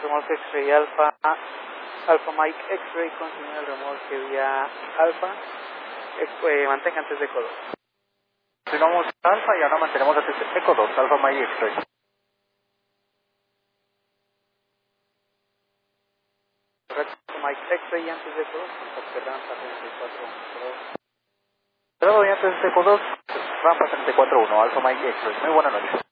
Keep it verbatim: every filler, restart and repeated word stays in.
remolque X-Ray Alfa, Alfa Mike X-Ray, continúa el remolque vía Alfa, eh, mantenga antes de Eco dos. Continuamos Alfa y ahora mantenemos antes de Eco dos, Alfa Mike X-Ray. Correcto, Mike X-Ray antes de Eco dos, contacto rampa treinta y cuatro uno. Todo bien antes de Eco dos, rampa treinta y cuatro uno, Alfa Mike X-Ray. Muy buenas noches.